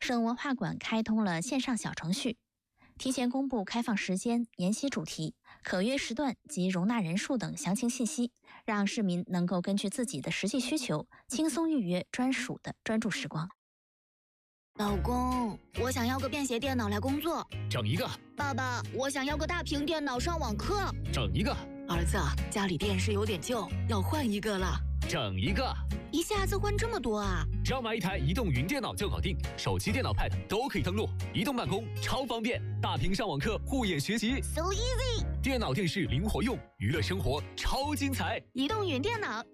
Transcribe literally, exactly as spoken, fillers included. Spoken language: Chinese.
省文化馆开通了线上小程序，提前公布开放时间、研习主题、可约时段及容纳人数等详情信息，让市民能够根据自己的实际需求，轻松预约专属的专注时光。 老公，我想要个便携电脑来工作。 整一个。 爸爸，我想要个大屏电脑上网课。 整一个。 儿子，家里电视有点旧，要换一个了。 整一个。 一下子换这么多啊？ 只要买一台移动云电脑就搞定，手机、电脑、Pad 都可以登录，移动办公超方便，大屏上网课、护眼学习 ，so easy。 电脑、电视灵活用，娱乐生活超精彩。 移动云电脑